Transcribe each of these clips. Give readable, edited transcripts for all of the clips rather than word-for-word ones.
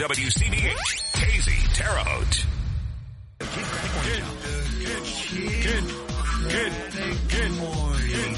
WCBH, KZ Terre Haute. Good morning.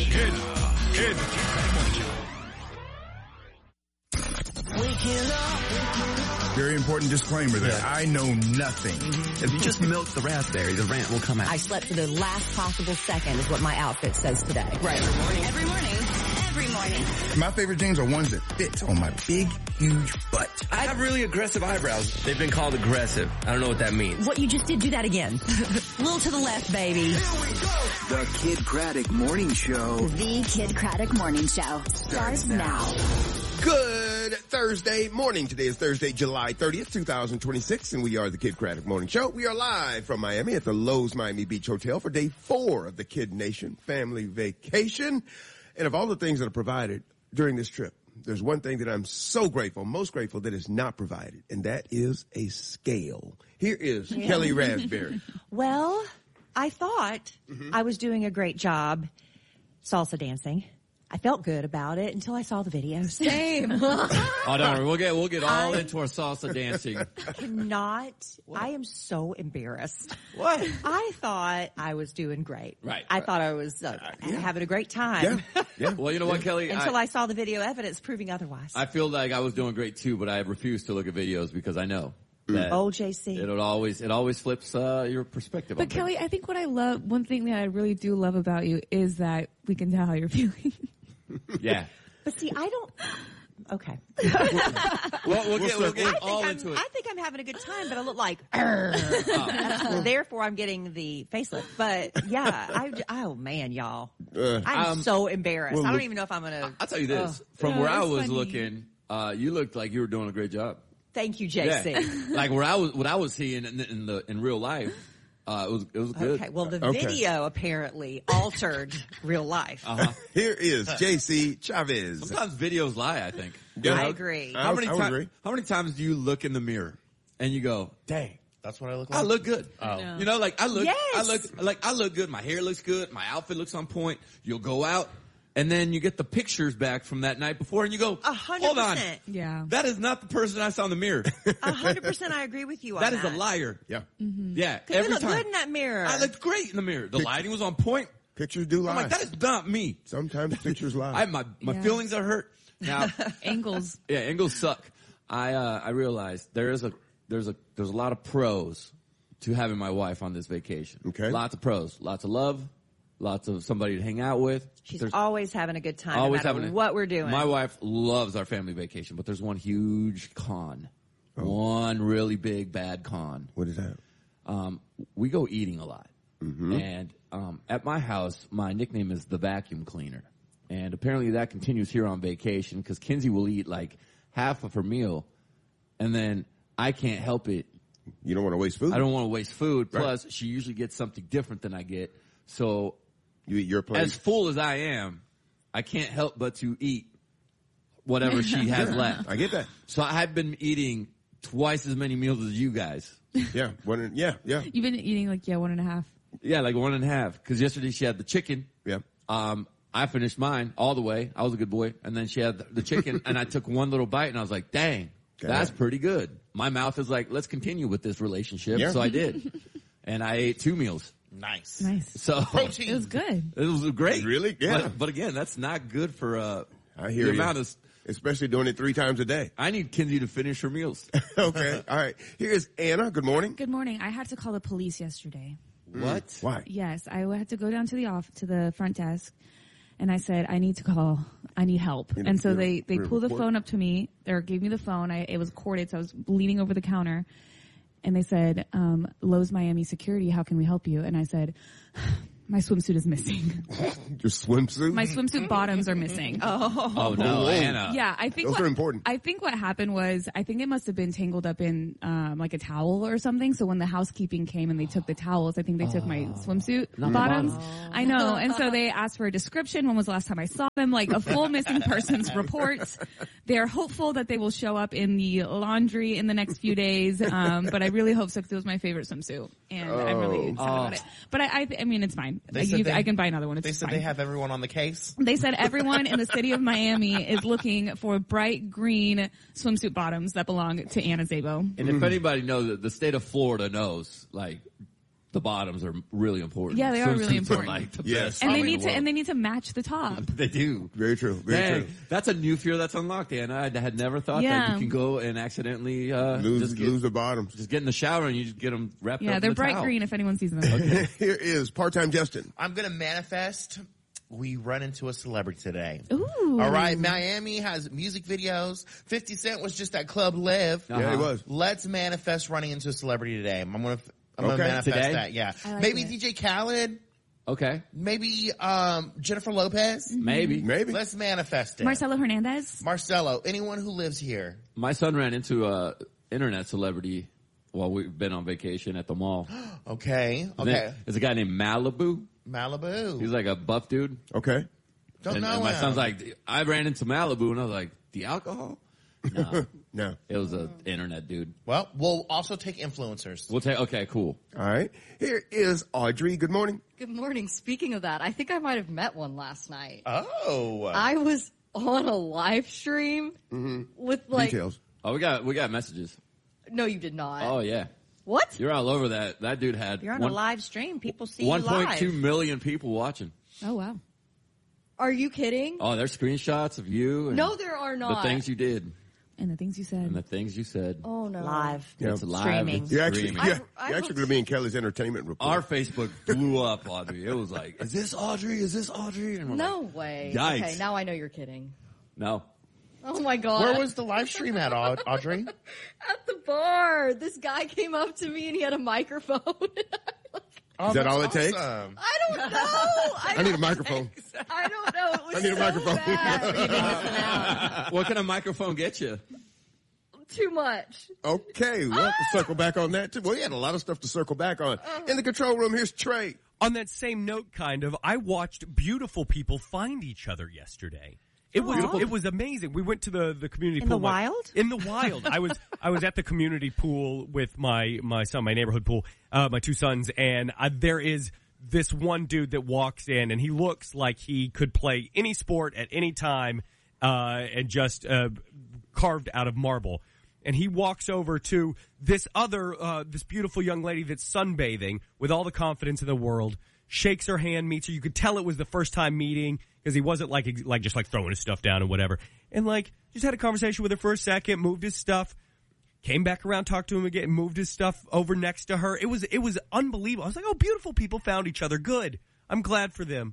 Very important disclaimer there. I know nothing. If you just milk the raspberry, the rant will come out. I slept for the last possible second is what my outfit says today. Right. Every morning. My favorite jeans are ones that fit on my big, huge butt. I have really aggressive eyebrows. They've been called aggressive. I don't know what that means. What you just did, do that again. A little to the left, baby. The Kid Craddock Morning Show. The Kid Craddock Morning Show starts now. Good Thursday morning. Today is Thursday, July 30th, 2026, and we are the Kid Craddock Morning Show. We are live from Miami at the Lowe's Miami Beach Hotel for day 4 of the Kid Nation family vacation. And of all the things that are provided during this trip, there's one thing that I'm so grateful, most grateful that is not provided, and that is a scale. Here is Kelly Raspberry. Well, I thought I was doing a great job salsa dancing. I felt good about it until I saw the videos. Same. Oh, don't worry. We'll get all into our salsa dancing. I am so embarrassed. What? I thought I was doing great. Right. I thought I was having a great time. Yeah. Well, you know what, Kelly? Until I saw the video evidence proving otherwise. I feel like I was doing great too, but I refuse to look at videos because I know that JC. it always flips your perspective. But Kelly, I think one thing that I really do love about you is that we can tell how you're feeling. Yeah. But see, I don't. Okay. We'll get all into it. I think I'm having a good time, but I look like. Therefore, I'm getting the facelift. But yeah, oh man, y'all, I'm so embarrassed. I don't even know if I'm gonna. I'll tell you this: from where I was looking, you looked like you were doing a great job. Thank you, JC. Yeah. Like what I was seeing in real life. It was good. Okay, well, the video apparently altered real life. Here is JC Chavez. Sometimes videos lie, I think. I agree. How many times do you look in the mirror and you go, dang, that's what I look like? I look good. Oh. No. You know, like I look Yes. good. My hair looks good. My outfit looks on point. You'll go out and then you get the pictures back from that night before and you go, 100%. hold on. Yeah. That is not the person I saw in the mirror. 100% I agree with you on that. That is a liar. Yeah. Mm-hmm. Yeah. Because you look good in that mirror. I looked great in the mirror. The lighting was on point. Pictures do lie. I'm like, that is not me. Sometimes pictures lie. My feelings are hurt. Now, angles. Yeah, angles suck. I realized there's a lot of pros to having my wife on this vacation. Okay. Lots of pros. Lots of love. Lots of somebody to hang out with. She's always having a good time no matter what we're doing. My wife loves our family vacation, but there's one huge con. One really big bad con. What is that? We go eating a lot. Mm-hmm. And at my house, my nickname is the vacuum cleaner. And apparently that continues here on vacation because Kinsey will eat like half of her meal, and then I can't help it. You don't want to waste food? I don't want to waste food. Right. Plus, she usually gets something different than I get. So you eat your plate. As full as I am, I can't help but to eat whatever she has left. I get that. So I've been eating twice as many meals as you guys. Yeah. Yeah. You've been eating like 1.5. Yeah, like 1.5. Because yesterday she had the chicken. Yeah. I finished mine all the way. I was a good boy. And then she had the chicken, and I took one little bite, and I was like, dang, that's pretty good. My mouth is like, let's continue with this relationship. Yeah. So I did. And I ate 2 meals. Nice. So protein. It was good. It was great. Really? Yeah. But again, that's not good for I hear the you. amount of. Especially doing it 3 times a day. I need Kinsey to finish her meals. Okay. All right. Here's Anna. Good morning. Good morning. I had to call the police yesterday. What? Why? Yes, I had to go down to the front desk, and I said, I need help. And so they pulled the phone up to me, or gave me the phone. It was corded, so I was leaning over the counter. And they said, Lowe's Miami Security, how can we help you? And I said, my swimsuit is missing. Your swimsuit? My swimsuit bottoms are missing. Oh no, Anna. Yeah, I think those are important. I think what happened was, I think it must have been tangled up in like a towel or something. So when the housekeeping came and they took the towels, I think they took my swimsuit bottoms. I know. And so they asked for a description. When was the last time I saw them? Like a full missing persons report. They're hopeful that they will show up in the laundry in the next few days. But I really hope so because it was my favorite swimsuit. And I'm really excited about it. But I mean, it's fine. fine. I can buy another one. It's they said fine. they have everyone on the case. They said everyone in the city of Miami is looking for bright green swimsuit bottoms that belong to Anna Szabo. And if anybody knows it, the state of Florida knows, like, the bottoms are really important. Yeah, they are really important. Are like the Yes. best. And they need to match the top. They do. Very true. Very true. That's a new fear that's unlocked, Anna. I had never thought that you can go and accidentally lose the bottoms. Just get in the shower and you just get them wrapped up. Yeah, they're in the bright towel. green if anyone sees them. Okay. Here is part-time Justin. I'm going to manifest. We run into a celebrity today. Ooh. All right. Miami has music videos. 50 Cent was just at Club Live. Yeah, he was. Let's manifest running into a celebrity today. I'm going to manifest today? that. Yeah. Like maybe it. DJ Khaled. Okay. Maybe Jennifer Lopez. Maybe. Let's manifest it. Marcelo Hernandez. Marcelo. Anyone who lives here. My son ran into a internet celebrity while we've been on vacation at the mall. Okay. There's a guy named Malibu. Malibu. He's like a buff dude. Okay. Don't know and my him. son's like, I ran into Malibu, and I was like, the alcohol? No. No. It was an internet dude. Well, we'll also take influencers. We'll take, okay, cool. All right. Here is Audrey. Good morning. Good morning. Speaking of that, I think I might have met one last night. Oh. I was on a live stream with like Details. Oh, we got messages. No, you did not. Oh, yeah. What? You're all over that. That dude had You're on a live stream. People see you live. 1.2 million people watching. Oh, wow. Are you kidding? Oh, there's screenshots of you. And No, there are not. The things you did. And the things you said. And the things you said. Oh no. Live. Yeah. It's live. Streaming. It's You're actually, streaming. you're I actually going to be in Kelly's entertainment report. Our Facebook blew up, Audrey. It was like, is this Audrey? Is this Audrey? And we're No like, way. Yikes. Okay, now I know you're kidding. no. Oh my god. Where was the live stream at, Audrey? At the bar. This guy came up to me and he had a microphone. Is that all it takes? Awesome. I don't know. I need a microphone. I don't know. It was I need a so microphone. bad. What can a microphone get you? Too much. Okay, we'll have to circle back on that too. Well, he had a lot of stuff to circle back on. In the control room, here's Trey. On that same note, I watched beautiful people find each other yesterday. It was amazing. We went to the community pool. In the wild? In the wild. I was at the community pool with my son, my neighborhood pool, my two sons, and there is this one dude that walks in, and he looks like he could play any sport at any time, and just carved out of marble. And he walks over to this this beautiful young lady that's sunbathing with all the confidence in the world, shakes her hand, meets her. You could tell it was the first time meeting because he wasn't like just like throwing his stuff down and whatever. And like just had a conversation with her for a second, moved his stuff, came back around, talked to him again, moved his stuff over next to her. It was unbelievable. I was like, oh, beautiful people found each other. Good. I'm glad for them.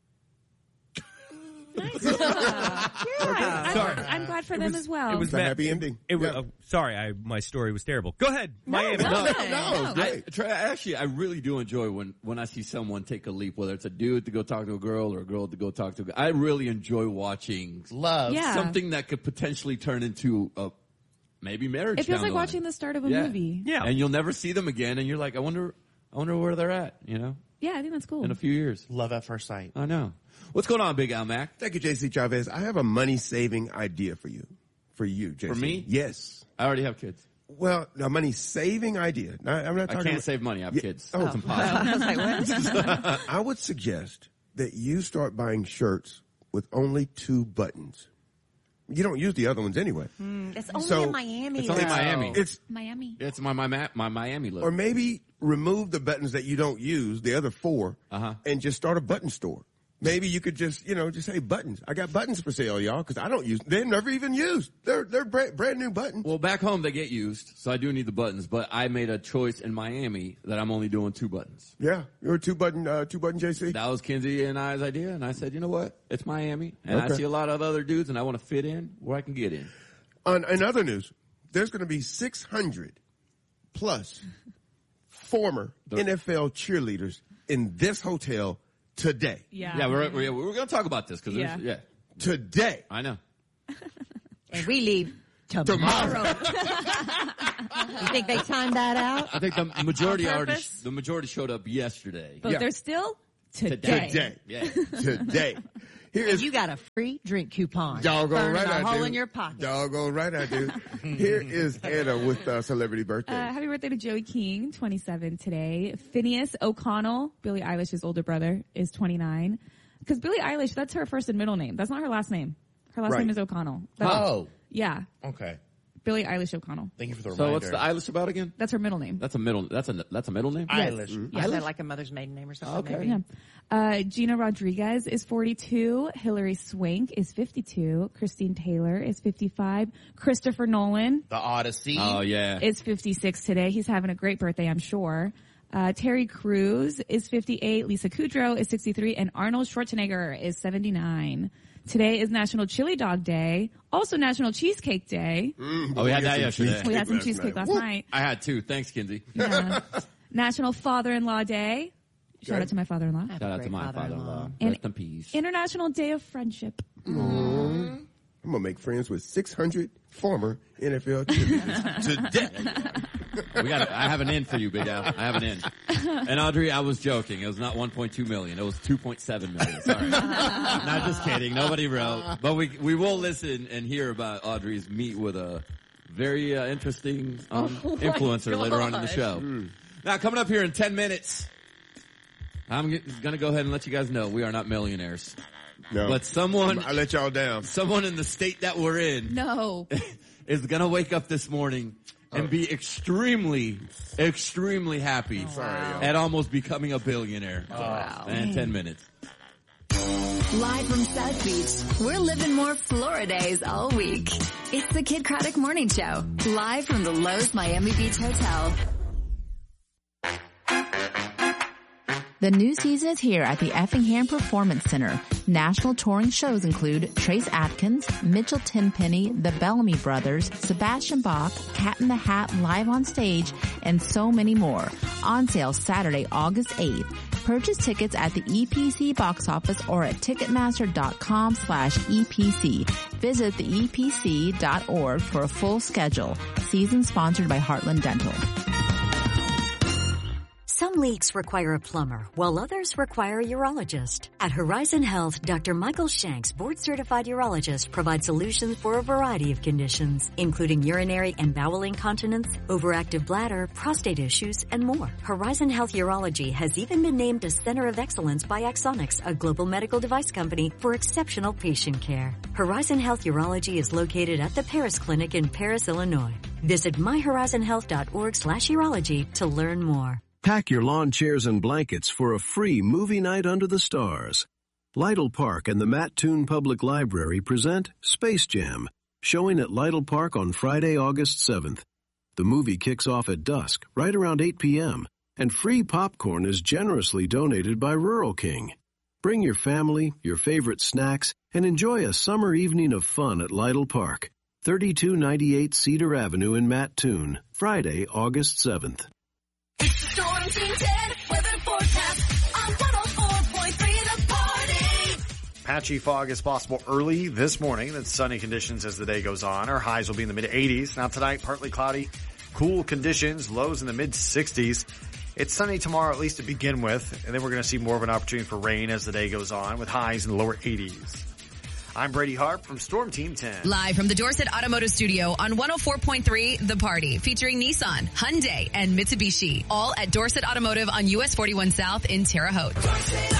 Nice. Yeah. Sorry. I'm glad for them as well. It was a happy ending. It was, sorry, my story was terrible. Go ahead, Miami. No, great. I really do enjoy when I see someone take a leap, whether it's a dude to go talk to a girl or a girl to go talk to a guy. I really enjoy watching love. Yeah. Something that could potentially turn into a maybe marriage. It feels down like the line. watching the start of a movie. Yeah. And you'll never see them again, and you're like, I wonder where they're at, you know? Yeah, I think that's cool. In a few years. Love at first sight. I know. What's going on, Big Al Mac? Thank you, JC Chavez. I have a money-saving idea for you. For you, JC. For me? Yes. I already have kids. Well, a money-saving idea. Now, I'm not I talking can't about, save money. I have kids. Oh, It's impossible. I was like, what? I would suggest that you start buying shirts with only 2 buttons. You don't use the other ones anyway. It's only So, in Miami. It's only though. Miami. It's Miami. It's my Miami look. Or maybe remove the buttons that you don't use, the other 4, and just start a button store. Maybe you could just say buttons. I got buttons for sale, y'all, because I don't use. They're never even used. They're brand new buttons. Well, back home they get used, so I do need the buttons. But I made a choice in Miami that I'm only doing 2 buttons. Yeah, you're a 2-button JC. That was Kinsey and I's idea, and I said, you know what? It's Miami, and I Okay. see a lot of other dudes, and I want to fit in where I can get in. In other news, there's going to be 600 plus former NFL cheerleaders in this hotel today. Yeah. We're going to talk about this because Today. I know. And we leave tomorrow. You think they timed that out? I think the majority On purpose? the majority showed up yesterday. But they're still today. Today. Yeah. Today. Here's you got a free drink coupon. doggone right a I hole do. in your pocket. Doggone right I do. Here is Anna with celebrity birthday. Happy birthday to Joey King, 27 today. Phineas O'Connell, Billie Eilish's older brother, is 29. Because Billie Eilish, that's her first and middle name. That's not her last name. Her last name is O'Connell. Yeah. Okay. Billie Eilish O'Connell. Thank you for the So reminder. what's the Eilish about again? That's her middle name. That's a middle name? Eilish. Yeah, is that like a mother's maiden name or something? Okay. Maybe? Yeah. Gina Rodriguez is 42. Hilary Swank is 52. Christine Taylor is 55. Christopher Nolan The Odyssey. Oh, yeah. is 56 today. He's having a great birthday, I'm sure. Terry Crews is 58. Lisa Kudrow is 63. And Arnold Schwarzenegger is 79. Today is National Chili Dog Day. Also National Cheesecake Day. We had that yesterday. We had some cheesecake last night. I had 2. Thanks, Kinsey. Yeah. National Father-in-Law Day. Shout out to my father-in-law. Shout out to my father-in-law. And Rest in peace. International Day of Friendship. I'm going to make friends with 600 former NFL champions today. I have an in for you, Big Al. I have an in. And Audrey, I was joking. It was not 1.2 million. It was 2.7 million. Sorry. Not just kidding. Nobody wrote. But we will listen and hear about Audrey's meet with a very interesting influencer later on in the show. Now, coming up here in 10 minutes, I'm going to go ahead and let you guys know we are not millionaires. No. But I let y'all down. Someone in the state that we're in is going to wake up this morning and be extremely, extremely happy at almost becoming a billionaire. Wow. And 10 minutes. Live from South Beach, we're living more Florida days all week. It's the Kid Craddock Morning Show, live from the Lowe's Miami Beach Hotel. The new season is here at the Effingham Performance Center. National touring shows include Trace Adkins, Mitchell Tenpenny, the Bellamy Brothers, Sebastian Bach, Cat in the Hat live on stage, and so many more. On sale Saturday, August 8th. Purchase tickets at the EPC box office or at Ticketmaster.com/EPC. Visit theepc.org for a full schedule. Season sponsored by Heartland Dental. Some leaks require a plumber, while others require a urologist. At Horizon Health, Dr. Michael Shanks, board-certified urologist, provides solutions for a variety of conditions, including urinary and bowel incontinence, overactive bladder, prostate issues, and more. Horizon Health Urology has even been named a Center of Excellence by Axonics, a global medical device company, for exceptional patient care. Horizon Health Urology is located at the Paris Clinic in Paris, Illinois. Visit myhorizonhealth.org/urology to learn more. Pack your lawn chairs and blankets for a free movie night under the stars. Lytle Park and the Mattoon Public Library present Space Jam, showing at Lytle Park on Friday, August 7th. The movie kicks off at dusk, right around 8 p.m., and free popcorn is generously donated by Rural King. Bring your family, your favorite snacks, and enjoy a summer evening of fun at Lytle Park, 3298 Cedar Avenue in Mattoon, Friday, August 7th. Storm Team 10 weather forecast on 104.3 The Party. Patchy fog is possible early this morning, then sunny conditions as the day goes on. Our highs will be in the mid-80s. Now tonight, partly cloudy, cool conditions, lows in the mid-60s. It's sunny tomorrow, at least to begin with, and then we're going to see more of an opportunity for rain as the day goes on, with highs in the lower 80s. I'm Brady Harp from Storm Team 10. Live from the Dorset Automotive Studio on 104.3 The Party, featuring Nissan, Hyundai, and Mitsubishi. All at Dorset Automotive on US 41 South in Terre Haute.